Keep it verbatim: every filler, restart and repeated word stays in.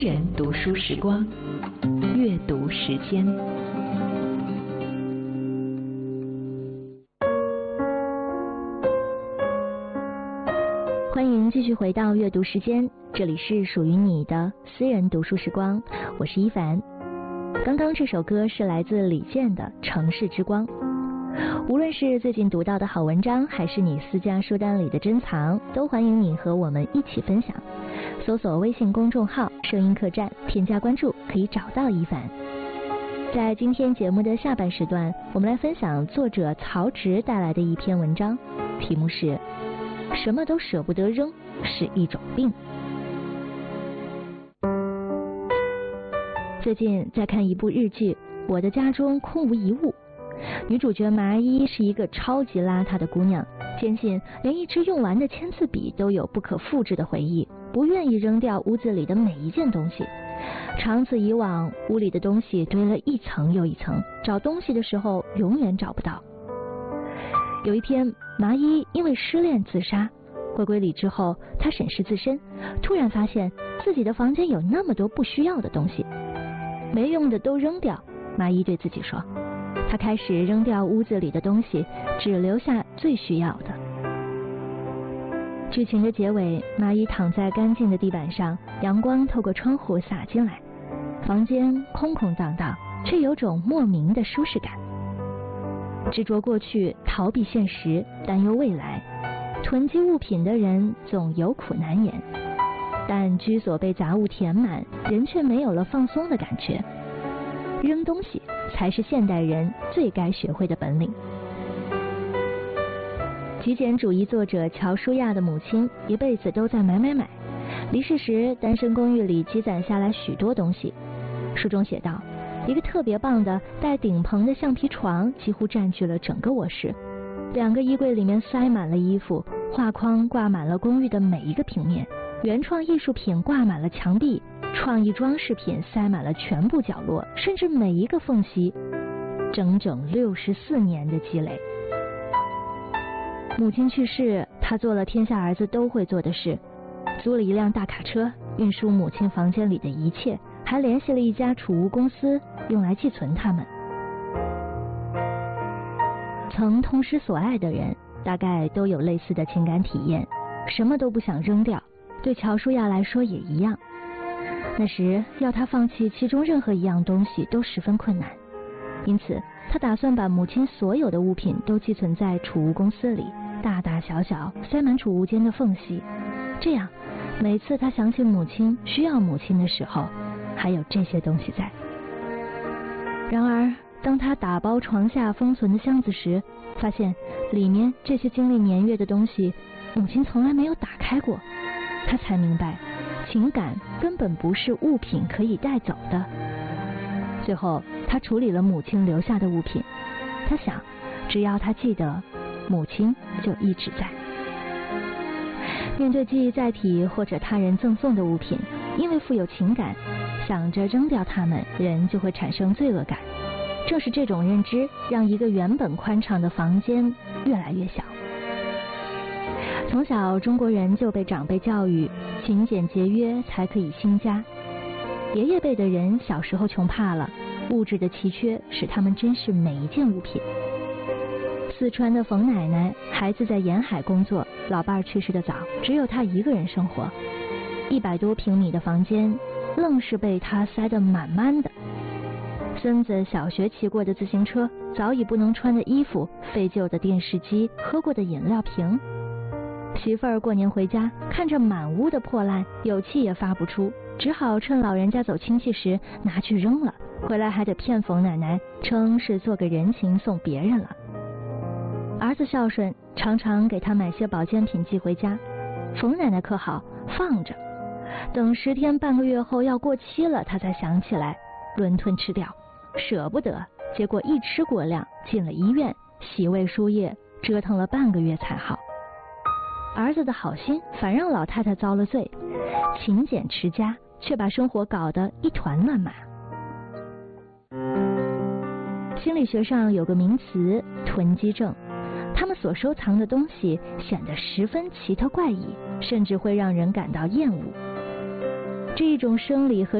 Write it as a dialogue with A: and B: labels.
A: 人读书时光，阅读时间。
B: 欢迎继续回到阅读时间，这里是属于你的私人读书时光，我是一凡。刚刚这首歌是来自李健的《城市之光》。无论是最近读到的好文章，还是你私家书单里的珍藏，都欢迎你和我们一起分享。搜索微信公众号声音客栈，添加关注可以找到一凡。在今天节目的下半时段，我们来分享作者曹植带来的一篇文章，题目是什么都舍不得扔是一种病。最近在看一部日剧《我的家中空无一物》，女主角麻衣是一个超级邋遢的姑娘，坚信连一支用完的签字笔都有不可复制的回忆，不愿意扔掉屋子里的每一件东西。长此以往，屋里的东西堆了一层又一层，找东西的时候永远找不到。有一天，麻衣因为失恋自杀，回归理智后，她审视自身，突然发现自己的房间有那么多不需要的东西，没用的都扔掉。麻衣对自己说，她开始扔掉屋子里的东西，只留下最需要的。剧情的结尾，麻衣躺在干净的地板上，阳光透过窗户洒进来，房间空空荡荡，却有种莫名的舒适感。执着过去，逃避现实，担忧未来，囤积物品的人总有苦难言，但居所被杂物填满，人却没有了放松的感觉。扔东西才是现代人最该学会的本领。极简主义作者乔舒亚的母亲一辈子都在买买买，离世时单身公寓里积攒下来许多东西。书中写道，一个特别棒的带顶棚的橡皮床几乎占据了整个卧室，两个衣柜里面塞满了衣服，画框挂满了公寓的每一个平面，原创艺术品挂满了墙壁，创意装饰品塞满了全部角落，甚至每一个缝隙，整整六十四年的积累。母亲去世，他做了天下儿子都会做的事，租了一辆大卡车运输母亲房间里的一切，还联系了一家储物公司用来寄存它们。曾痛失所爱的人大概都有类似的情感体验，什么都不想扔掉，对乔舒亚来说也一样。那时要他放弃其中任何一样东西都十分困难，因此他打算把母亲所有的物品都寄存在储物公司里，大大小小塞满储物间的缝隙，这样每次他想起母亲需要母亲的时候，还有这些东西在。然而当他打包床下封存的箱子时，发现里面这些经历年月的东西母亲从来没有打开过，他才明白情感根本不是物品可以带走的。最后他处理了母亲留下的物品，他想只要他记得，母亲就一直在。面对记忆载体或者他人赠送的物品，因为富有情感，想着扔掉它们，人就会产生罪恶感。正是这种认知，让一个原本宽敞的房间越来越小。从小中国人就被长辈教育勤俭节约才可以兴家，爷爷辈的人小时候穷怕了，物质的奇缺使他们珍视每一件物品。四川的冯奶奶孩子在沿海工作，老伴去世的早，只有她一个人生活，一百多平米的房间愣是被她塞得满满的。孙子小学骑过的自行车，早已不能穿的衣服，废旧的电视机，喝过的饮料瓶。媳妇儿过年回家，看着满屋的破烂，有气也发不出，只好趁老人家走亲戚时拿去扔了，回来还得骗冯奶奶称是做个人情送别人了。儿子孝顺，常常给他买些保健品寄回家，冯奶奶可好，放着，等十天半个月后要过期了，他才想起来伦敦吃掉，舍不得，结果一吃过量，进了医院，洗胃输液，折腾了半个月才好。儿子的好心反让老太太遭了罪，勤俭持家，却把生活搞得一团乱麻。心理学上有个名词囤积症，他们所收藏的东西显得十分奇特怪异，甚至会让人感到厌恶。 这一种生理和